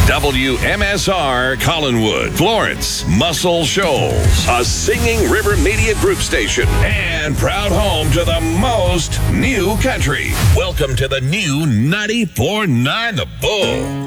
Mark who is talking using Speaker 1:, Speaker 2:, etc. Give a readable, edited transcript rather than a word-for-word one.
Speaker 1: WMSR Collinwood, Florence, Muscle Shoals, a Singing River Media Group station, and proud home to the most new country. Welcome to the new 94.9 The Bull.